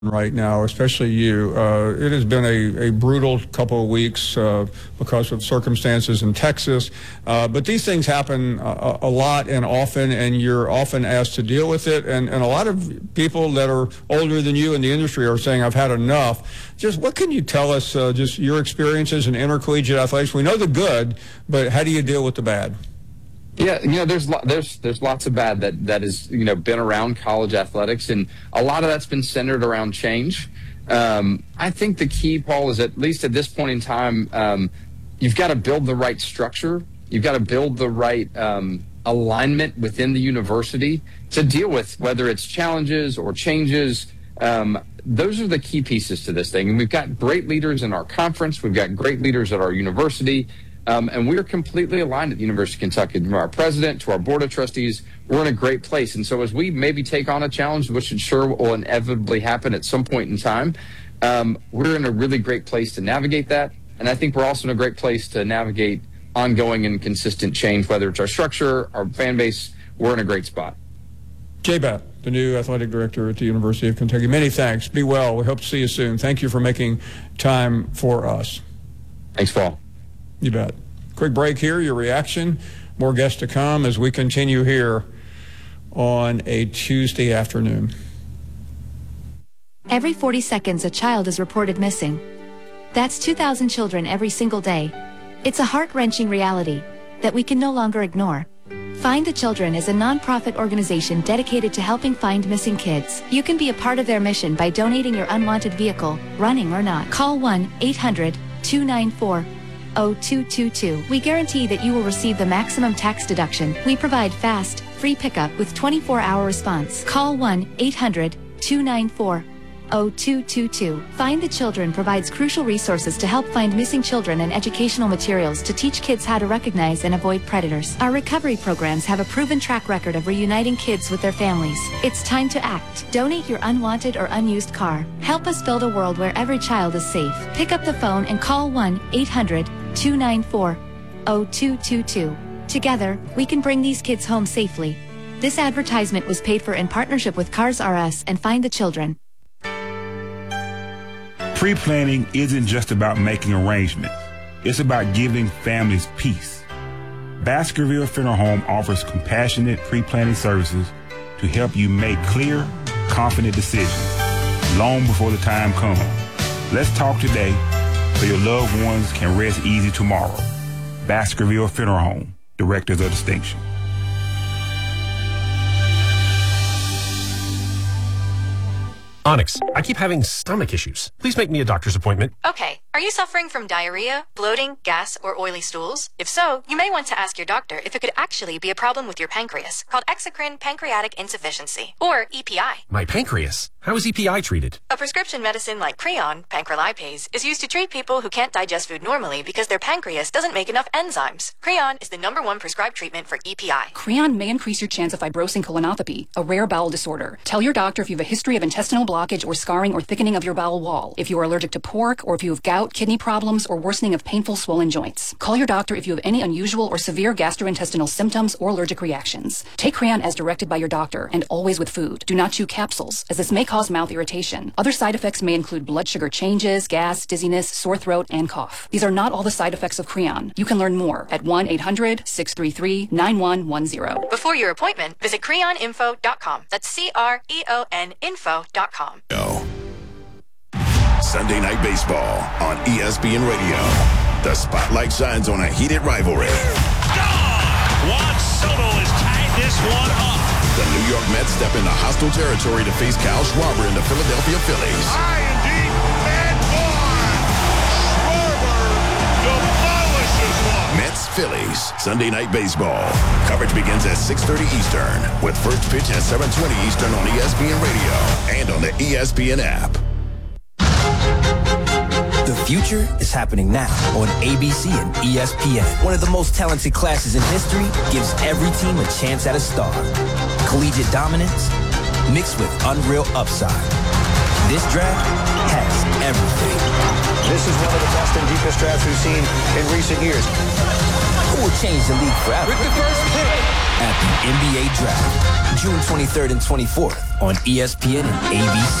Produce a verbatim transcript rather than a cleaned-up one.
right now, especially you. Uh, it has been a, a brutal couple of weeks uh, because of circumstances in Texas. Uh, but these things happen a, a lot and often, and you're often asked to deal with it. And, and a lot of people that are older than you in the industry are saying, I've had enough. Just what can you tell us, uh, just your experiences in intercollegiate athletics? We know the good, but how do you deal with the bad? Yeah, you know, there's lo- there's there's lots of bad that that has you know been around college athletics, and a lot of that's been centered around change. Um, I think the key, Paul, is at least at this point in time, um, you've got to build the right structure. You've got to build the right um, alignment within the university to deal with whether it's challenges or changes. Um, those are the key pieces to this thing, and we've got great leaders in our conference. We've got great leaders at our university. Um, and we're completely aligned at the University of Kentucky. From our president to our board of trustees, we're in a great place. And so as we maybe take on a challenge, which I'm sure will inevitably happen at some point in time, um, we're in a really great place to navigate that. And I think we're also in a great place to navigate ongoing and consistent change, whether it's our structure, our fan base. We're in a great spot. Jay Batt, the new athletic director at the University of Kentucky. Many thanks. Be well. We hope to see you soon. Thank you for making time for us. Thanks, Paul. You bet. Quick break here, your reaction. More guests to come as we continue here on a Tuesday afternoon. Every forty seconds, a child is reported missing. That's two thousand children every single day. It's a heart-wrenching reality that we can no longer ignore. Find the Children is a nonprofit organization dedicated to helping find missing kids. You can be a part of their mission by donating your unwanted vehicle, running or not. Call one eight hundred two nine four oh two two two. We guarantee that you will receive the maximum tax deduction. We provide fast, free pickup with twenty-four hour response. Call one eight hundred two nine four oh two two two. Find the Children provides crucial resources to help find missing children and educational materials to teach kids how to recognize and avoid predators. Our recovery programs have a proven track record of reuniting kids with their families. It's time to act. Donate your unwanted or unused car. Help us build a world where every child is safe. Pick up the phone and call one eight hundred two nine four oh two two two. Together, we can bring these kids home safely. This advertisement was paid for in partnership with Cars R Us and Find the Children. Pre-planning isn't just about making arrangements. It's about giving families peace. Baskerville Funeral Home offers compassionate pre-planning services to help you make clear, confident decisions long before the time comes. Let's talk today so your loved ones can rest easy tomorrow. Baskerville Funeral Home, Directors of Distinction. Onyx, I keep having stomach issues. Please make me a doctor's appointment. Okay. Are you suffering from diarrhea, bloating, gas, or oily stools? If so, you may want to ask your doctor if it could actually be a problem with your pancreas, called exocrine pancreatic insufficiency, or E P I. My pancreas? How is E P I treated? A prescription medicine like Creon, pancrelipase, is used to treat people who can't digest food normally because their pancreas doesn't make enough enzymes. Creon is the number one prescribed treatment for E P I. Creon may increase your chance of fibrosing colonopathy, a rare bowel disorder. Tell your doctor if you have a history of intestinal blockage or scarring or thickening of your bowel wall, if you are allergic to pork, or if you have gout, kidney problems, or worsening of painful swollen joints. Call your doctor if you have any unusual or severe gastrointestinal symptoms or allergic reactions. Take Creon as directed by your doctor, and always with food. Do not chew capsules, as this may cause mouth irritation. Other side effects may include blood sugar changes, gas, dizziness, sore throat, and cough. These are not all the side effects of Creon. You can learn more at one eight hundred six three three nine one one zero. Before your appointment, visit creon info dot com. That's C R E O N info dot com. No. Sunday Night Baseball on E S P N Radio. The spotlight shines on a heated rivalry. Juan Soto has tied this one up. The New York Mets step into hostile territory to face Kyle Schwarber and the Philadelphia Phillies. High and deep, and one. Schwarber demolishes one. Mets Phillies Sunday Night Baseball. Coverage begins at six thirty Eastern with first pitch at seven twenty Eastern on E S P N Radio and on the E S P N app. The future is happening now on A B C and E S P N. One of the most talented classes in history gives every team a chance at a star. Collegiate dominance mixed with unreal upside. This draft has everything. This is one of the best and deepest drafts we've seen in recent years. Who will change the league forever? With the first pick at the N B A Draft, June twenty-third and twenty-fourth on E S P N and A B C.